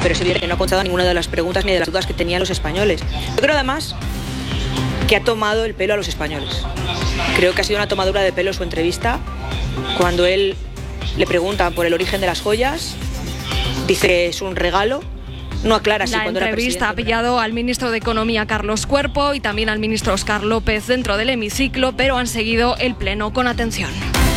pero es evidente que no ha contestado ninguna de las preguntas ni de las dudas que tenían los españoles. Yo creo además que ha tomado el pelo a los españoles. Creo que ha sido una tomadura de pelo su entrevista, cuando él le preguntan por el origen de las joyas, dice que es un regalo. No aclara si cuando era presidente. La entrevista ha pillado al ministro de Economía, Carlos Cuerpo, y también al ministro Óscar López dentro del hemiciclo, pero han seguido el pleno con atención.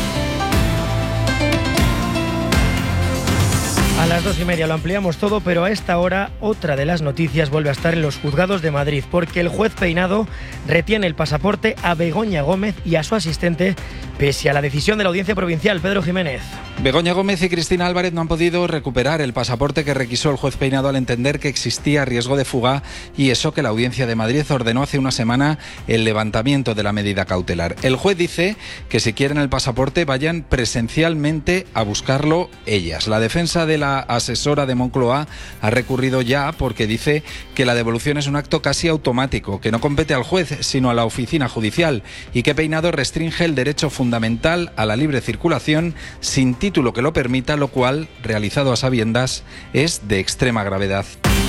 A las 2:30 lo ampliamos todo, pero a esta hora otra de las noticias vuelve a estar en los juzgados de Madrid, porque el juez Peinado retiene el pasaporte a Begoña Gómez y a su asistente, pese a la decisión de la Audiencia Provincial. Pedro Jiménez. Begoña Gómez y Cristina Álvarez no han podido recuperar el pasaporte que requisó el juez Peinado al entender que existía riesgo de fuga, y eso que la Audiencia de Madrid ordenó hace una semana el levantamiento de la medida cautelar. El juez dice que si quieren el pasaporte vayan presencialmente a buscarlo ellas. La defensa de la asesora de Moncloa ha recurrido ya porque dice que la devolución es un acto casi automático, que no compete al juez sino a la oficina judicial, y que Peinado restringe el derecho fundamental a la libre circulación sin título que lo permita, lo cual, realizado a sabiendas, es de extrema gravedad.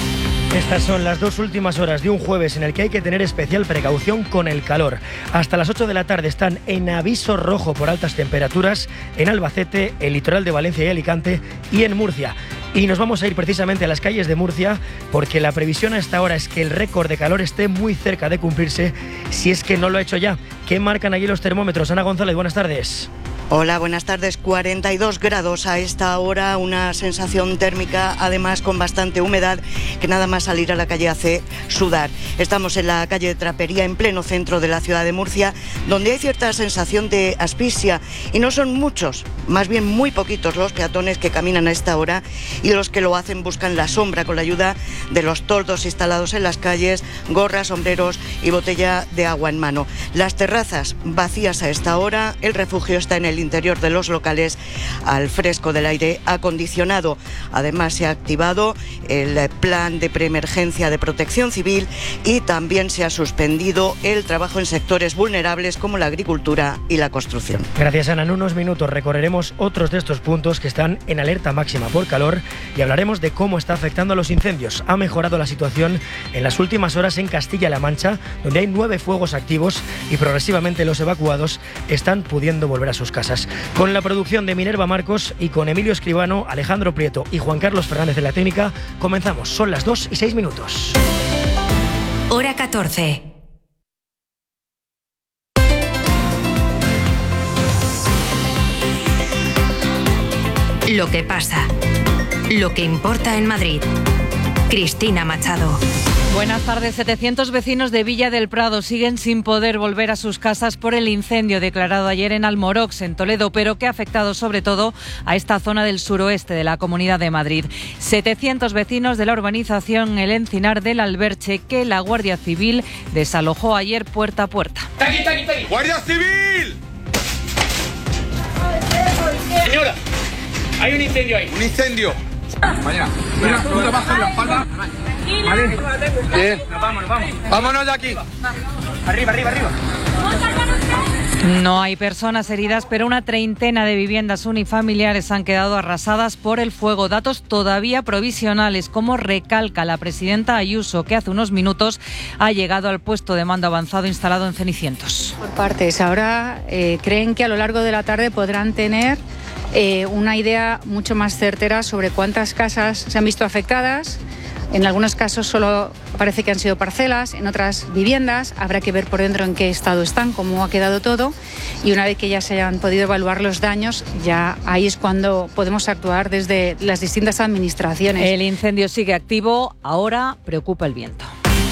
Estas son las 2 últimas horas de un jueves en el que hay que tener especial precaución con el calor. Hasta las 8 de la tarde están en aviso rojo por altas temperaturas en Albacete, el litoral de Valencia y Alicante y en Murcia. Y nos vamos a ir precisamente a las calles de Murcia, porque la previsión a esta hora es que el récord de calor esté muy cerca de cumplirse, si es que no lo ha hecho ya. ¿Qué marcan allí los termómetros? Ana González, buenas tardes. Hola, buenas tardes. 42 grados a esta hora, una sensación térmica además con bastante humedad que nada más salir a la calle hace sudar. Estamos en la calle de Trapería, en pleno centro de la ciudad de Murcia, donde hay cierta sensación de asfixia, y no son muchos, más bien muy poquitos los peatones que caminan a esta hora, y los que lo hacen buscan la sombra con la ayuda de los toldos instalados en las calles, gorras, sombreros y botella de agua en mano. Las terrazas vacías a esta hora, el refugio está en el interior de los locales al fresco del aire acondicionado. Además se ha activado el plan de preemergencia de protección civil y también se ha suspendido el trabajo en sectores vulnerables como la agricultura y la construcción. Gracias, Ana. En unos minutos recorreremos otros de estos puntos que están en alerta máxima por calor y hablaremos de cómo está afectando a los incendios. Ha mejorado la situación en las últimas horas en Castilla-La Mancha, donde hay 9 fuegos activos y progresivamente los evacuados están pudiendo volver a sus casas. Con la producción de Minerva Marcos y con Emilio Escribano, Alejandro Prieto y Juan Carlos Fernández de la técnica, comenzamos. Son las 2:06. Hora 14. Lo que pasa. Lo que importa en Madrid. Cristina Machado. Buenas tardes. 700 vecinos de Villa del Prado siguen sin poder volver a sus casas por el incendio declarado ayer en Almorox, en Toledo, pero que ha afectado sobre todo a esta zona del suroeste de la Comunidad de Madrid. 700 vecinos de la urbanización El Encinar del Alberche, que la Guardia Civil desalojó ayer puerta a puerta. ¡Está aquí! ¡Guardia Civil! Señora, hay un incendio ahí. ¿Un incendio? Mañana. Mira, tú te bajas la espalda. Vale. Bien. Nos vamos. Vámonos de aquí. Arriba. No hay personas heridas, pero una treintena de viviendas unifamiliares han quedado arrasadas por el fuego. Datos todavía provisionales, como recalca la presidenta Ayuso, que hace unos minutos ha llegado al puesto de mando avanzado instalado en Cenicientos. Por partes. Ahora creen que a lo largo de la tarde podrán tener una idea mucho más certera sobre cuántas casas se han visto afectadas. En algunos casos solo parece que han sido parcelas, en otras viviendas. Habrá que ver por dentro en qué estado están, cómo ha quedado todo, y una vez que ya se hayan podido evaluar los daños, ya ahí es cuando podemos actuar desde las distintas administraciones. El incendio sigue activo, ahora preocupa el viento.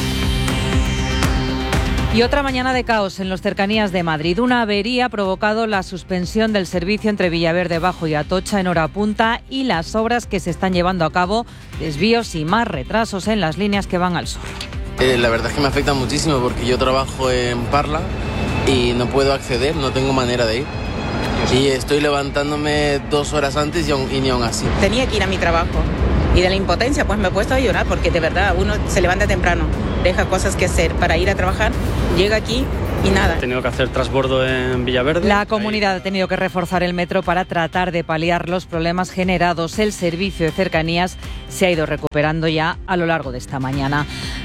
Y otra mañana de caos en las cercanías de Madrid. Una avería ha provocado la suspensión del servicio entre Villaverde Bajo y Atocha en hora punta, y las obras que se están llevando a cabo, desvíos y más retrasos en las líneas que van al sur. La verdad es que me afecta muchísimo porque yo trabajo en Parla y no puedo acceder, no tengo manera de ir. Y estoy levantándome 2 horas antes y ni aún así. Tenía que ir a mi trabajo. Y de la impotencia pues me he puesto a llorar, porque de verdad uno se levanta temprano, deja cosas que hacer para ir a trabajar, llega aquí y nada. He tenido que hacer transbordo en Villaverde. La comunidad ha tenido que reforzar el metro para tratar de paliar los problemas generados. El servicio de cercanías se ha ido recuperando ya a lo largo de esta mañana.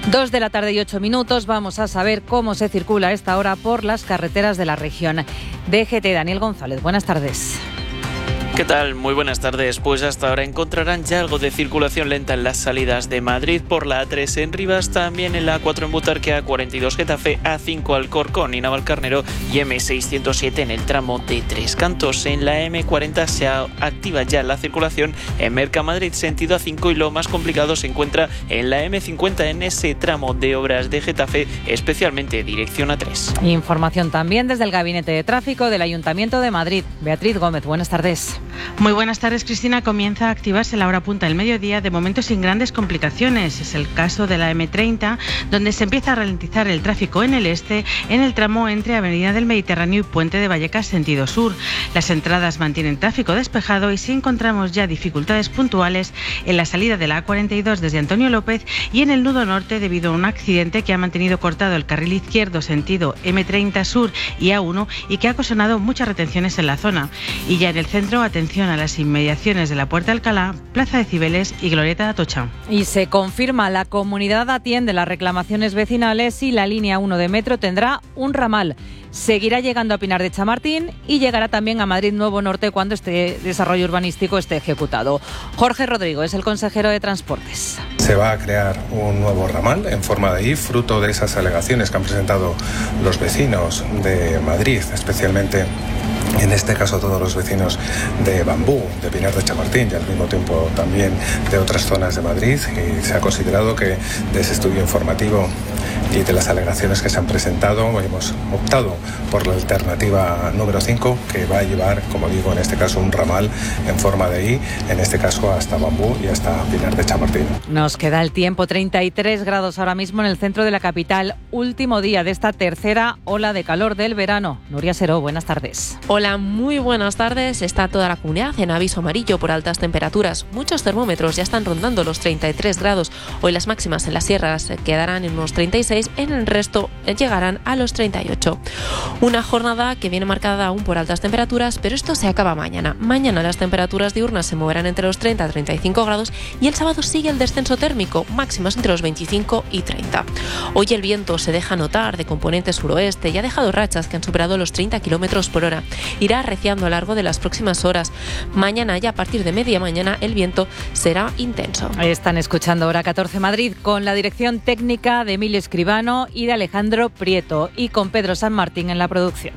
2:08 p.m. Vamos a saber cómo se circula a esta hora por las carreteras de la región. DGT, Daniel González, buenas tardes. ¿Qué tal? Muy buenas tardes. Pues hasta ahora encontrarán ya algo de circulación lenta en las salidas de Madrid por la A3 en Rivas, también en la A4 en Butarque, A42 Getafe, A5 Alcorcón y Navalcarnero y M607 en el tramo de Tres Cantos. En la M40 se activa ya la circulación en Mercamadrid sentido A5 y lo más complicado se encuentra en la M50 en ese tramo de obras de Getafe, especialmente dirección A3. Información también desde el Gabinete de Tráfico del Ayuntamiento de Madrid. Beatriz Gómez, buenas tardes. Muy buenas tardes, Cristina. Comienza a activarse la hora punta del mediodía, de momento sin grandes complicaciones. Es el caso de la M30, donde se empieza a ralentizar el tráfico en el este, en el tramo entre Avenida del Mediterráneo y Puente de Vallecas, sentido sur. Las entradas mantienen tráfico despejado y sí encontramos ya dificultades puntuales en la salida de la A42 desde Antonio López y en el nudo norte debido a un accidente que ha mantenido cortado el carril izquierdo sentido M30 sur y A1 y que ha ocasionado muchas retenciones en la zona. Y ya en el centro, atención a las inmediaciones de la Puerta de Alcalá, Plaza de Cibeles y Glorieta de Atocha. Y se confirma, la comunidad atiende las reclamaciones vecinales y la línea 1 de metro tendrá un ramal. Seguirá llegando a Pinar de Chamartín y llegará también a Madrid Nuevo Norte cuando este desarrollo urbanístico esté ejecutado. Jorge Rodrigo es el consejero de Transportes. Se va a crear un nuevo ramal en forma de I, fruto de esas alegaciones que han presentado los vecinos de Madrid, especialmente en este caso todos los vecinos de Bambú, de Pinar de Chamartín y al mismo tiempo también de otras zonas de Madrid, y se ha considerado que de ese estudio informativo y de las alegaciones que se han presentado hemos optado por la alternativa número 5, que va a llevar, como digo, en este caso un ramal en forma de I, en este caso hasta Bambú y hasta Pinar de Chamartín. Nos queda el tiempo, 33 grados ahora mismo en el centro de la capital, último día de esta tercera ola de calor del verano. Nuria Seró, buenas tardes. Hola, muy buenas tardes. Está toda la comunidad en aviso amarillo por altas temperaturas. Muchos termómetros ya están rondando los 33 grados. Hoy las máximas en las sierras quedarán en unos 36, en el resto llegarán a los 38. Una jornada que viene marcada aún por altas temperaturas, pero esto se acaba mañana. Mañana las temperaturas diurnas se moverán entre los 30 y 35 grados y el sábado sigue el descenso térmico, máximas entre los 25 y 30. Hoy el viento se deja notar de componente suroeste y ha dejado rachas que han superado los 30 km por hora. Irá arreciando a lo largo de las próximas horas. Mañana, ya a partir de media mañana, el viento será intenso. Están escuchando Hora 14 Madrid con la dirección técnica de Emilio Escribano y de Alejandro Prieto y con Pedro San Martín en la producción.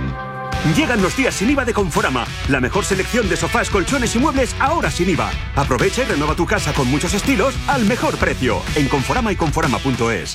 Llegan los días sin IVA de Conforama. La mejor selección de sofás, colchones y muebles ahora sin IVA. Aprovecha y renueva tu casa con muchos estilos al mejor precio. En Conforama y Conforama.es.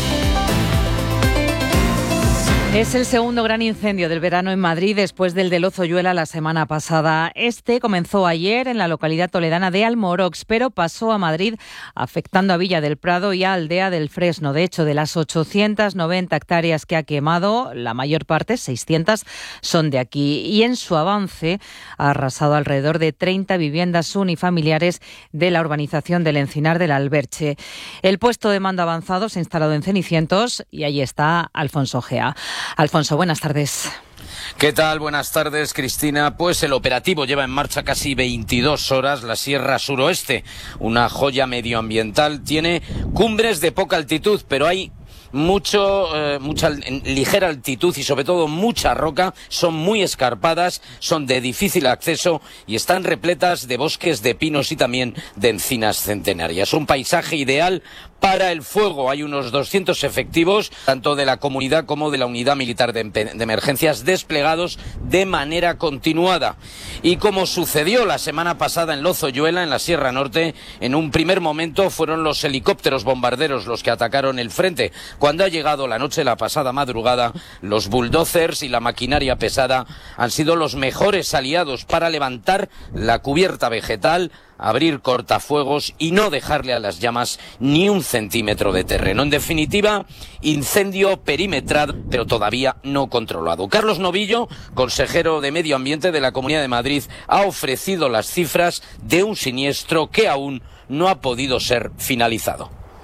Es el segundo gran incendio del verano en Madrid después del de Lozoyuela la semana pasada. Este comenzó ayer en la localidad toledana de Almorox, pero pasó a Madrid afectando a Villa del Prado y a Aldea del Fresno. De hecho, de las 890 hectáreas que ha quemado, la mayor parte, 600, son de aquí. Y en su avance ha arrasado alrededor de 30 viviendas unifamiliares de la urbanización del Encinar del Alberche. El puesto de mando avanzado se ha instalado en Cenicientos y ahí está Alfonso Gea. Alfonso, buenas tardes. ¿Qué tal? Buenas tardes, Cristina. Pues el operativo lleva en marcha casi 22 horas. La Sierra Suroeste, una joya medioambiental, tiene cumbres de poca altitud, pero hay mucha ligera altitud y sobre todo mucha roca. Son muy escarpadas, son de difícil acceso y están repletas de bosques de pinos y también de encinas centenarias. Un paisaje ideal para el fuego. Hay unos 200 efectivos, tanto de la comunidad como de la unidad militar de emergencias, desplegados de manera continuada. Y como sucedió la semana pasada en Lozoyuela, en la Sierra Norte, en un primer momento fueron los helicópteros bombarderos los que atacaron el frente. Cuando ha llegado la noche de la pasada madrugada, los bulldozers y la maquinaria pesada han sido los mejores aliados para levantar la cubierta vegetal, abrir cortafuegos y no dejarle a las llamas ni un centímetro de terreno. En definitiva, incendio perimetral, pero todavía no controlado. Carlos Novillo, consejero de Medio Ambiente de la Comunidad de Madrid, ha ofrecido las cifras de un siniestro que aún no ha podido ser finalizado. Es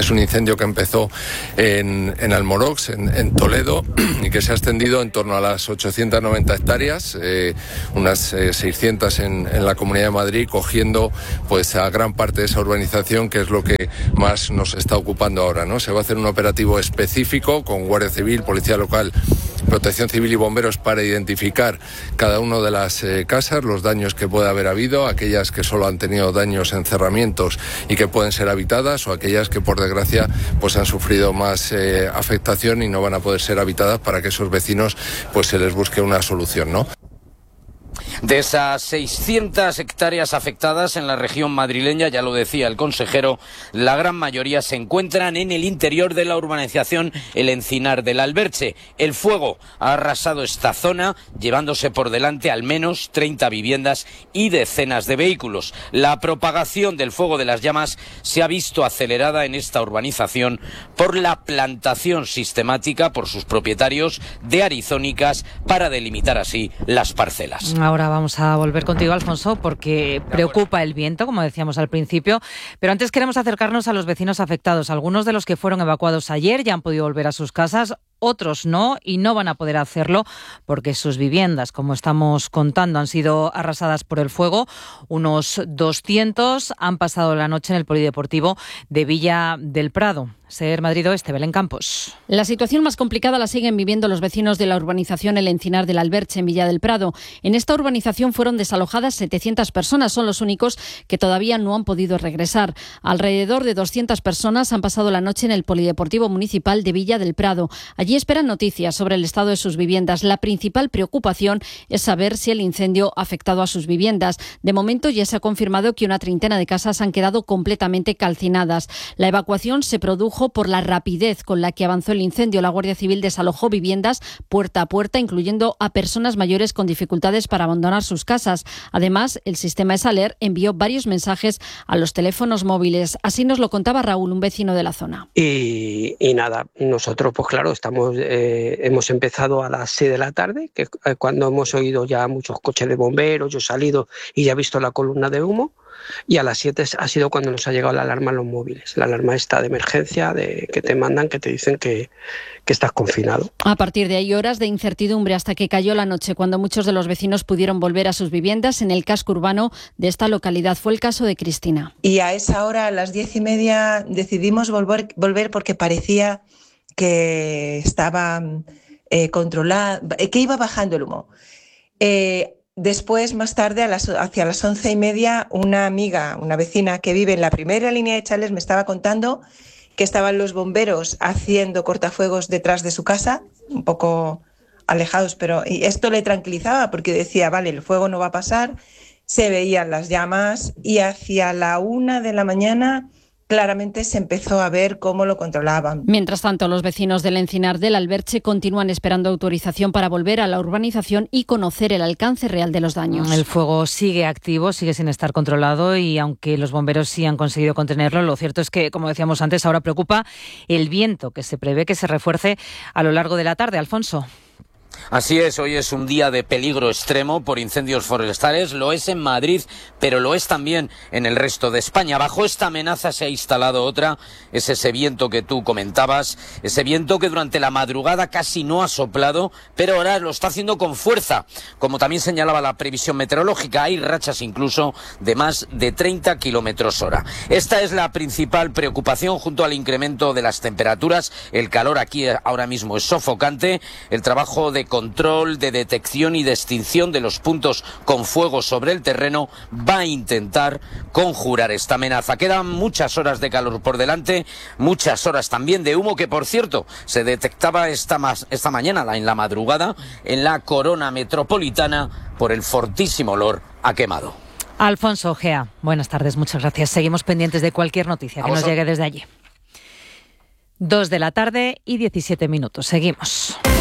Es un incendio que empezó en Almorox, en Toledo, y que se ha extendido en torno a las 890 hectáreas, unas 600 en la Comunidad de Madrid, cogiendo pues a gran parte de esa urbanización, que es lo que más nos está ocupando ahora, ¿no? Se va a hacer un operativo específico con Guardia Civil, Policía Local, Protección Civil y bomberos para identificar cada una de las casas, los daños que puede haber habido, aquellas que solo han tenido daños en cerramientos y que pueden ser habitadas, o aquellas que por desgracia pues han sufrido más afectación y no van a poder ser habitadas, para que esos vecinos pues se les busque una solución, ¿no? De esas 600 hectáreas afectadas en la región madrileña, ya lo decía el consejero, la gran mayoría se encuentran en el interior de la urbanización El Encinar del Alberche. El fuego ha arrasado esta zona, llevándose por delante al menos 30 viviendas y decenas de vehículos. La propagación del fuego de las llamas se ha visto acelerada en esta urbanización por la plantación sistemática por sus propietarios de arizónicas para delimitar así las parcelas. Ahora vamos a volver contigo, Alfonso, porque preocupa el viento, como decíamos al principio, pero antes queremos acercarnos a los vecinos afectados. Algunos de los que fueron evacuados ayer ya han podido volver a sus casas, otros no, y no van a poder hacerlo porque sus viviendas, como estamos contando, han sido arrasadas por el fuego. Unos 200 han pasado la noche en el polideportivo de Villa del Prado. Ser Madrid Oeste, Belén Campos. La situación más complicada la siguen viviendo los vecinos de la urbanización El Encinar del Alberche, en Villa del Prado. En esta urbanización fueron desalojadas 700 personas, son los únicos que todavía no han podido regresar. Alrededor de 200 personas han pasado la noche en el polideportivo municipal de Villa del Prado. Allí esperan noticias sobre el estado de sus viviendas. La principal preocupación es saber si el incendio ha afectado a sus viviendas. De momento ya se ha confirmado que una treintena de casas han quedado completamente calcinadas. La evacuación se produjo por la rapidez con la que avanzó el incendio. La Guardia Civil desalojó viviendas puerta a puerta, incluyendo a personas mayores con dificultades para abandonar sus casas. Además, el sistema ESALER envió varios mensajes a los teléfonos móviles. Así nos lo contaba Raúl, un vecino de la zona. Y nada, nosotros pues claro, hemos empezado a las 6 de la tarde, que cuando hemos oído ya muchos coches de bomberos, yo he salido y ya he visto la columna de humo. Y a las 7 ha sido cuando nos ha llegado la alarma en los móviles. La alarma esta de emergencia, que te mandan, que te dicen que estás confinado. A partir de ahí, horas de incertidumbre hasta que cayó la noche, cuando muchos de los vecinos pudieron volver a sus viviendas en el casco urbano de esta localidad. Fue el caso de Cristina. Y a esa hora, a las 10:30, decidimos volver porque parecía que estaba controlado, que iba bajando el humo. Después, más tarde, hacia las 11:30, una amiga, una vecina que vive en la primera línea de Chales, me estaba contando que estaban los bomberos haciendo cortafuegos detrás de su casa, un poco alejados, pero y esto le tranquilizaba porque decía, vale, el fuego no va a pasar, se veían las llamas y hacia la 1 de la mañana claramente se empezó a ver cómo lo controlaban. Mientras tanto, los vecinos del Encinar del Alberche continúan esperando autorización para volver a la urbanización y conocer el alcance real de los daños. El fuego sigue activo, sigue sin estar controlado y aunque los bomberos sí han conseguido contenerlo, lo cierto es que, como decíamos antes, ahora preocupa el viento que se prevé que se refuerce a lo largo de la tarde. Alfonso. Así es, hoy es un día de peligro extremo por incendios forestales, lo es en Madrid, pero lo es también en el resto de España. Bajo esta amenaza se ha instalado otra, es ese viento que tú comentabas, ese viento que durante la madrugada casi no ha soplado, pero ahora lo está haciendo con fuerza. Como también señalaba la previsión meteorológica, hay rachas incluso de más de 30 kilómetros hora. Esta es la principal preocupación junto al incremento de las temperaturas. El calor aquí ahora mismo es sofocante, el trabajo de control, de detección y de extinción de los puntos con fuego sobre el terreno va a intentar conjurar esta amenaza. Quedan muchas horas de calor por delante, muchas horas también de humo que, por cierto, se detectaba esta mañana en la madrugada en la corona metropolitana por el fortísimo olor a quemado. Alfonso Gea, buenas tardes, muchas gracias. Seguimos pendientes de cualquier noticia que nos llegue desde allí. 2 de la tarde y 17 minutos. Seguimos. Hora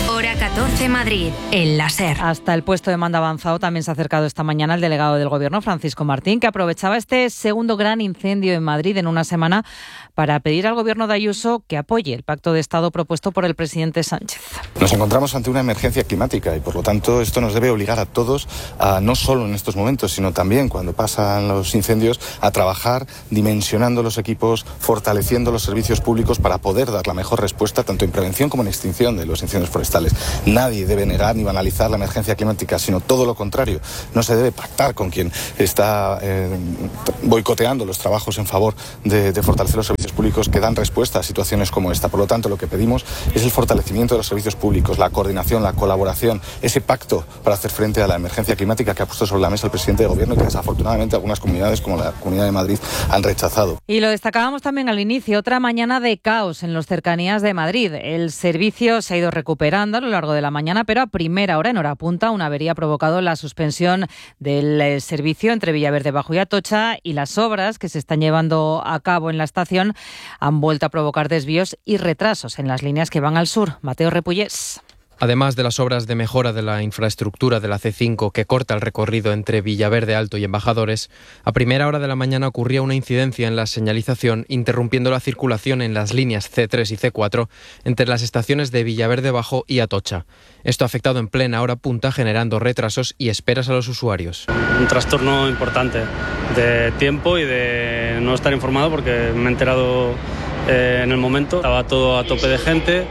A14 Madrid, el láser. Hasta el puesto de mando avanzado también se ha acercado esta mañana el delegado del Gobierno, Francisco Martín, que aprovechaba este segundo gran incendio en Madrid en una semana para pedir al Gobierno de Ayuso que apoye el pacto de Estado propuesto por el presidente Sánchez. Nos encontramos ante una emergencia climática y, por lo tanto, esto nos debe obligar a todos, no solo en estos momentos, sino también cuando pasan los incendios, a trabajar dimensionando los equipos, fortaleciendo los servicios públicos para poder dar la mejor respuesta tanto en prevención como en extinción de los incendios forestales. Nadie debe negar ni banalizar la emergencia climática, sino todo lo contrario. No se debe pactar con quien está boicoteando los trabajos en favor de fortalecer los servicios públicos que dan respuesta a situaciones como esta. Por lo tanto, lo que pedimos es el fortalecimiento de los servicios públicos, la coordinación, la colaboración, ese pacto para hacer frente a la emergencia climática que ha puesto sobre la mesa el presidente de Gobierno y que desafortunadamente algunas comunidades, como la Comunidad de Madrid, han rechazado. Y lo destacábamos también al inicio, otra mañana de caos en las cercanías de Madrid. El servicio se ha ido recuperando a lo largo de la mañana, pero a primera hora, en hora punta, una avería ha provocado la suspensión del servicio entre Villaverde Bajo y Atocha, y las obras que se están llevando a cabo en la estación han vuelto a provocar desvíos y retrasos en las líneas que van al sur. Mateo Repullés. Además de las obras de mejora de la infraestructura de la C5 que corta el recorrido entre Villaverde Alto y Embajadores, a primera hora de la mañana ocurría una incidencia en la señalización interrumpiendo la circulación en las líneas C3 y C4 entre las estaciones de Villaverde Bajo y Atocha. Esto ha afectado en plena hora punta, generando retrasos y esperas a los usuarios. Un trastorno importante de tiempo y de no estar informado, porque me he enterado en el momento. Estaba todo a tope de gente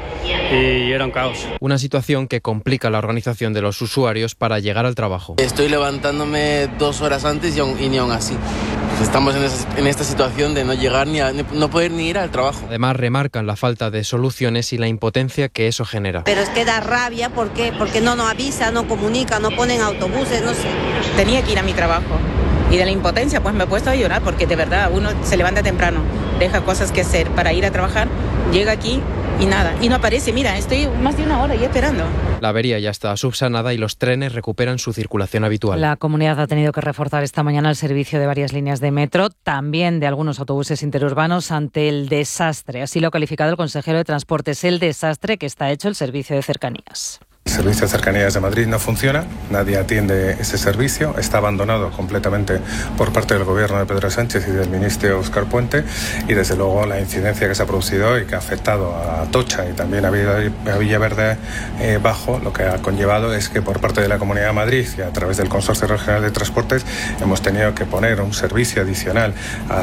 y era un caos. Una situación que complica la organización de los usuarios para llegar al trabajo. Estoy levantándome 2 horas antes y ni aún así. Estamos en esta situación de no llegar no poder ni ir al trabajo. Además, remarcan la falta de soluciones y la impotencia que eso genera. Pero es que da rabia, ¿por qué? Porque no nos avisa, no comunica, no ponen autobuses, no sé. Tenía que ir a mi trabajo. Y de la impotencia, pues me he puesto a llorar, porque de verdad uno se levanta temprano, deja cosas que hacer para ir a trabajar, llega aquí y nada, y no aparece. Mira, estoy más de una hora ya esperando. La avería ya está subsanada y los trenes recuperan su circulación habitual. La comunidad ha tenido que reforzar esta mañana el servicio de varias líneas de metro, también de algunos autobuses interurbanos, ante el desastre. Así lo ha calificado el consejero de Transportes, el desastre que está hecho el servicio de cercanías. El servicio de cercanías de Madrid no funciona, nadie atiende ese servicio, está abandonado completamente por parte del gobierno de Pedro Sánchez y del ministro Óscar Puente, y desde luego la incidencia que se ha producido y que ha afectado a Atocha y también a Villaverde Bajo, lo que ha conllevado es que por parte de la Comunidad de Madrid y a través del Consorcio Regional de Transportes hemos tenido que poner un servicio adicional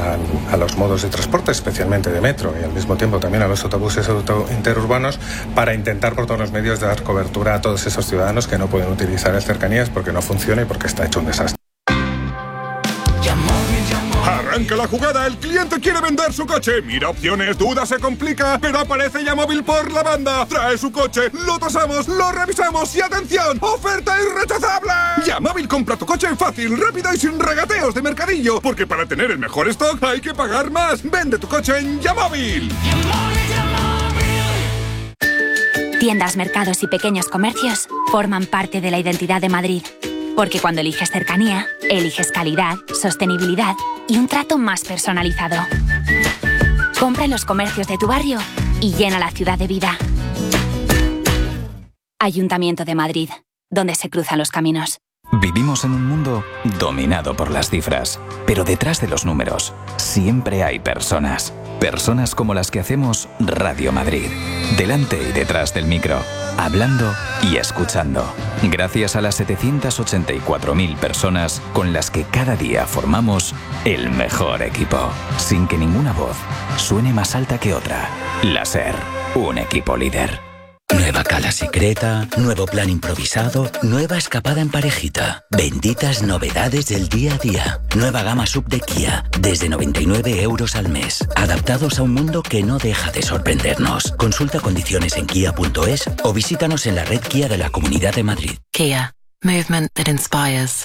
a los modos de transporte, especialmente de metro, y al mismo tiempo también a los autobuses interurbanos, para intentar por todos los medios dar cobertura a todos esos ciudadanos que no pueden utilizar el cercanías porque no funciona y porque está hecho un desastre. Arranca la jugada, el cliente quiere vender su coche. Mira opciones, duda, se complica, pero aparece Yamóvil por la banda. Trae su coche, lo tasamos, lo revisamos y ¡atención! ¡Oferta irrechazable! Yamóvil, compra tu coche fácil, rápido y sin regateos de mercadillo, porque para tener el mejor stock hay que pagar más. Vende tu coche en Yamóvil. Tiendas, mercados y pequeños comercios forman parte de la identidad de Madrid. Porque cuando eliges cercanía, eliges calidad, sostenibilidad y un trato más personalizado. Compra en los comercios de tu barrio y llena la ciudad de vida. Ayuntamiento de Madrid, donde se cruzan los caminos. Vivimos en un mundo dominado por las cifras, pero detrás de los números siempre hay personas. Personas como las que hacemos Radio Madrid. Delante y detrás del micro, hablando y escuchando. Gracias a las 784.000 personas con las que cada día formamos el mejor equipo. Sin que ninguna voz suene más alta que otra. La SER, un equipo líder. Nueva cala secreta, nuevo plan improvisado, nueva escapada en parejita. Benditas novedades del día a día. Nueva gama sub de Kia, desde 99 € al mes. Adaptados a un mundo que no deja de sorprendernos. Consulta condiciones en kia.es o visítanos en la red Kia de la Comunidad de Madrid. Kia, movement that inspires.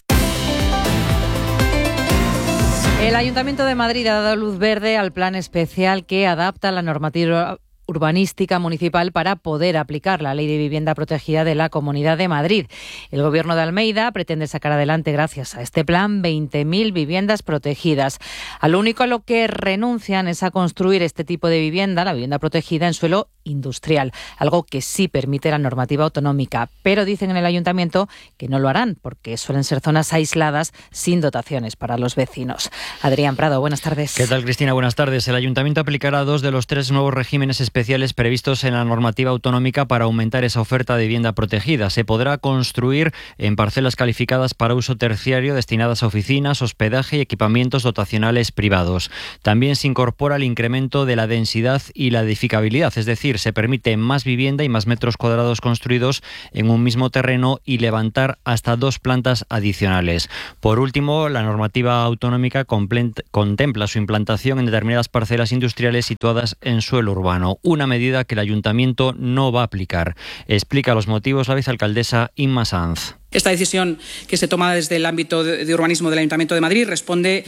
El Ayuntamiento de Madrid ha dado luz verde al plan especial que adapta la normativa urbanística municipal para poder aplicar la Ley de Vivienda Protegida de la Comunidad de Madrid. El Gobierno de Almeida pretende sacar adelante, gracias a este plan, 20.000 viviendas protegidas. A lo único a lo que renuncian es a construir este tipo de vivienda, la vivienda protegida, en suelo industrial, algo que sí permite la normativa autonómica, pero dicen en el ayuntamiento que no lo harán porque suelen ser zonas aisladas sin dotaciones para los vecinos. Adrián Prado, buenas tardes. ¿Qué tal, Cristina? Buenas tardes. El ayuntamiento aplicará 2 de los 3 nuevos regímenes especiales previstos en la normativa autonómica para aumentar esa oferta de vivienda protegida. Se podrá construir en parcelas calificadas para uso terciario destinadas a oficinas, hospedaje y equipamientos dotacionales privados. También se incorpora el incremento de la densidad y la edificabilidad, es decir, se permite más vivienda y más metros cuadrados construidos en un mismo terreno y levantar hasta 2 plantas adicionales. Por último, la normativa autonómica contempla su implantación en determinadas parcelas industriales situadas en suelo urbano, una medida que el ayuntamiento no va a aplicar. Explica los motivos la vicealcaldesa Inma Sanz. Esta decisión que se toma desde el ámbito de urbanismo del Ayuntamiento de Madrid responde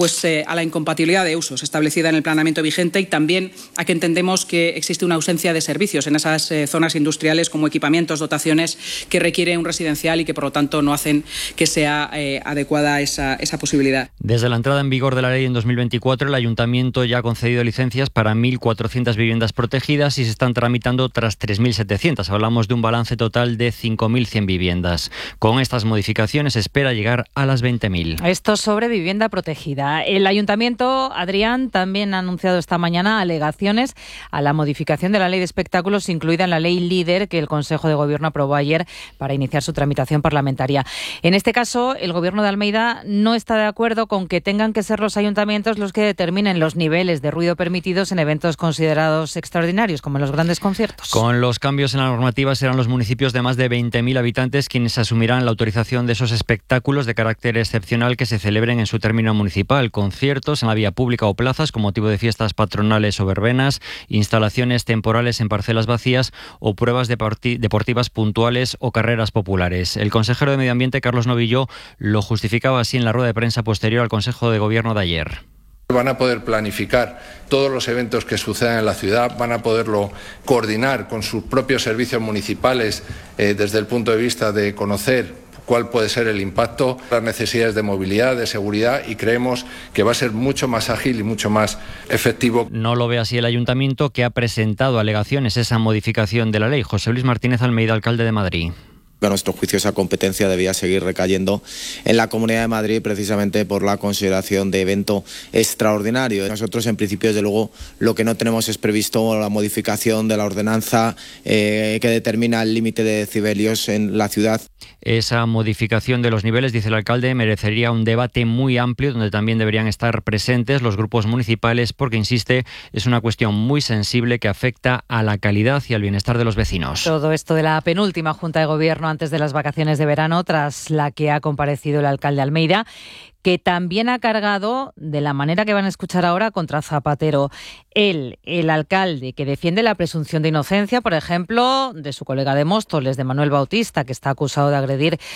a la incompatibilidad de usos establecida en el planeamiento vigente y también a que entendemos que existe una ausencia de servicios en esas zonas industriales como equipamientos, dotaciones que requiere un residencial y que por lo tanto no hacen que sea adecuada esa posibilidad. Desde la entrada en vigor de la ley en 2024, el Ayuntamiento ya ha concedido licencias para 1.400 viviendas protegidas y se están tramitando otras 3.700. Hablamos de un balance total de 5.100 viviendas. Con estas modificaciones se espera llegar a las 20.000. Esto sobre vivienda protegida. El ayuntamiento, Adrián, también ha anunciado esta mañana alegaciones a la modificación de la ley de espectáculos incluida en la ley LEADER que el Consejo de Gobierno aprobó ayer para iniciar su tramitación parlamentaria. En este caso, el Gobierno de Almeida no está de acuerdo con que tengan que ser los ayuntamientos los que determinen los niveles de ruido permitidos en eventos considerados extraordinarios, como en los grandes conciertos. Con los cambios en la normativa serán los municipios de más de 20.000 habitantes quienes asumirán la autorización de esos espectáculos de carácter excepcional que se celebren en su término municipal, conciertos en la vía pública o plazas con motivo de fiestas patronales o verbenas, instalaciones temporales en parcelas vacías o pruebas deportivas puntuales o carreras populares. El consejero de Medio Ambiente, Carlos Novillo, lo justificaba así en la rueda de prensa posterior al Consejo de Gobierno de ayer. Van a poder planificar todos los eventos que sucedan en la ciudad, van a poderlo coordinar con sus propios servicios municipales desde el punto de vista de conocer cuál puede ser el impacto, las necesidades de movilidad, de seguridad y creemos que va a ser mucho más ágil y mucho más efectivo. No lo ve así el ayuntamiento que ha presentado alegaciones a esa modificación de la ley. José Luis Martínez Almeida, alcalde de Madrid. A nuestro juicio esa competencia debía seguir recayendo en la Comunidad de Madrid precisamente por la consideración de evento extraordinario. Nosotros en principio desde luego lo que no tenemos es previsto la modificación de la ordenanza que determina el límite de decibelios en la ciudad. Esa modificación de los niveles, dice el alcalde, merecería un debate muy amplio donde también deberían estar presentes los grupos municipales porque, insiste, es una cuestión muy sensible que afecta a la calidad y al bienestar de los vecinos. Todo esto de la penúltima Junta de Gobierno antes de las vacaciones de verano, tras la que ha comparecido el alcalde Almeida, que también ha cargado, de la manera que van a escuchar ahora, contra Zapatero. Él, el alcalde, que defiende la presunción de inocencia, por ejemplo, de su colega de Móstoles, de Manuel Bautista, que está acusado de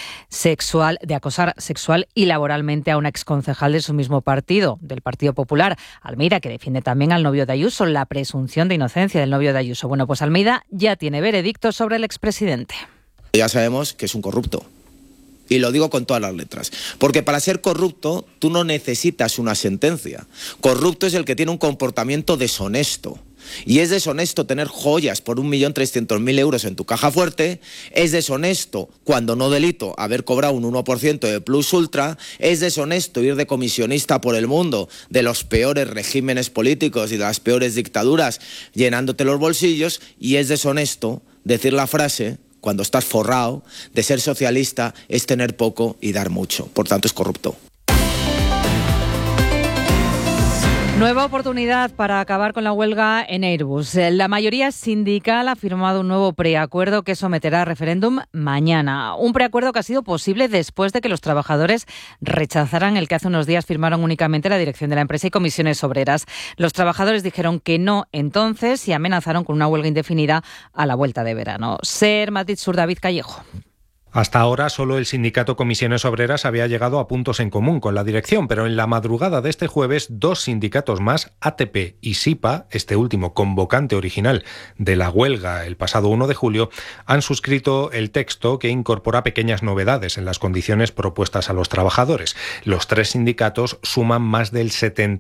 acosar sexual y laboralmente a una exconcejal de su mismo partido, del Partido Popular. Almeida, que defiende también al novio de Ayuso, la presunción de inocencia del novio de Ayuso. Bueno, pues Almeida ya tiene veredicto sobre el expresidente. Ya sabemos que es un corrupto. Y lo digo con todas las letras. Porque para ser corrupto tú no necesitas una sentencia. Corrupto es el que tiene un comportamiento deshonesto. Y es deshonesto tener joyas por 1.300.000 euros en tu caja fuerte. Es deshonesto, cuando no delito, haber cobrado un 1% de plus ultra. Es deshonesto ir de comisionista por el mundo de los peores regímenes políticos y de las peores dictaduras llenándote los bolsillos. Y es deshonesto decir la frase, cuando estás forrado, de ser socialista es tener poco y dar mucho. Por tanto, es corrupto. Nueva oportunidad para acabar con la huelga en Airbus. La mayoría sindical ha firmado un nuevo preacuerdo que someterá a referéndum mañana. Un preacuerdo que ha sido posible después de que los trabajadores rechazaran el que hace unos días firmaron únicamente la dirección de la empresa y comisiones obreras. Los trabajadores dijeron que no entonces y amenazaron con una huelga indefinida a la vuelta de verano. Ser Madrid Sur, David Callejo. Hasta ahora solo el sindicato Comisiones Obreras había llegado a puntos en común con la dirección, pero en la madrugada de este jueves 2 sindicatos más, ATP y SIPA, este último convocante original de la huelga el pasado 1 de julio, han suscrito el texto que incorpora pequeñas novedades en las condiciones propuestas a los trabajadores. Los 3 sindicatos suman más del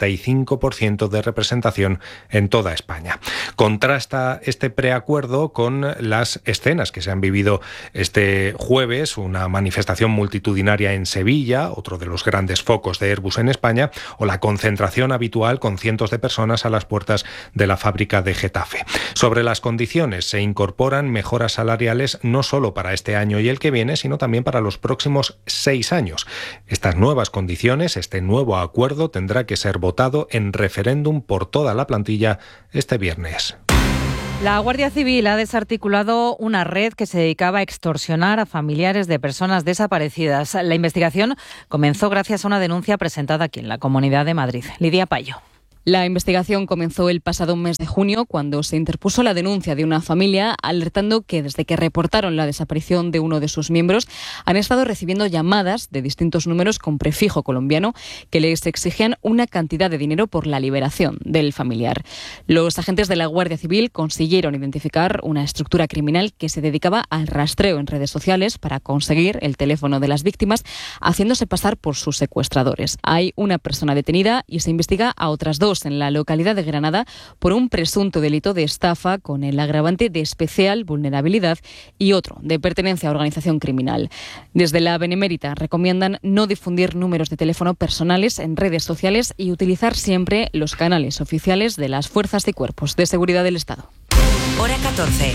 75% de representación en toda España. Contrasta este preacuerdo con las escenas que se han vivido este jueves, una manifestación multitudinaria en Sevilla, otro de los grandes focos de Airbus en España, o la concentración habitual con cientos de personas a las puertas de la fábrica de Getafe. Sobre las condiciones, se incorporan mejoras salariales no solo para este año y el que viene, sino también para los próximos 6 años. Estas nuevas condiciones, este nuevo acuerdo, tendrá que ser votado en referéndum por toda la plantilla este viernes. La Guardia Civil ha desarticulado una red que se dedicaba a extorsionar a familiares de personas desaparecidas. La investigación comenzó gracias a una denuncia presentada aquí en la Comunidad de Madrid. Lidia Payo. La investigación comenzó el pasado mes de junio, cuando se interpuso la denuncia de una familia alertando que desde que reportaron la desaparición de uno de sus miembros han estado recibiendo llamadas de distintos números con prefijo colombiano que les exigían una cantidad de dinero por la liberación del familiar. Los agentes de la Guardia Civil consiguieron identificar una estructura criminal que se dedicaba al rastreo en redes sociales para conseguir el teléfono de las víctimas, haciéndose pasar por sus secuestradores. Hay una persona detenida y se investiga a otras 2 en la localidad de Granada por un presunto delito de estafa con el agravante de especial vulnerabilidad y otro de pertenencia a organización criminal. Desde la Benemérita recomiendan no difundir números de teléfono personales en redes sociales y utilizar siempre los canales oficiales de las fuerzas y cuerpos de seguridad del Estado. Hora 14.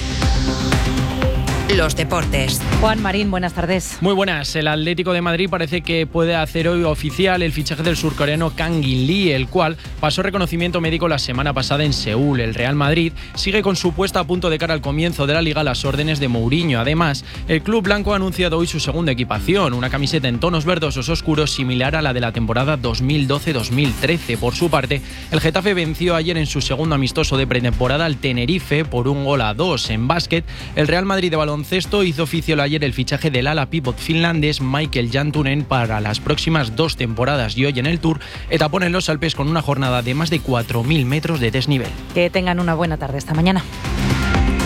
Los deportes. Juan Marín, buenas tardes. Muy buenas. El Atlético de Madrid parece que puede hacer hoy oficial el fichaje del surcoreano Kang In Lee, el cual pasó reconocimiento médico la semana pasada en Seúl. El Real Madrid sigue con su puesta a punto de cara al comienzo de la Liga a las órdenes de Mourinho. Además, el club blanco ha anunciado hoy su segunda equipación, una camiseta en tonos verdosos oscuros similar a la de la temporada 2012-2013. Por su parte, el Getafe venció ayer en su segundo amistoso de pretemporada al Tenerife por 1-2. En básquet, el Real Madrid de baloncesto hizo oficial ayer el fichaje del ala pívot finlandés Michael Jantunen para las próximas 2 temporadas y hoy en el Tour etapón en los Alpes con una jornada de más de 4.000 metros de desnivel. Que tengan una buena tarde. Hasta mañana.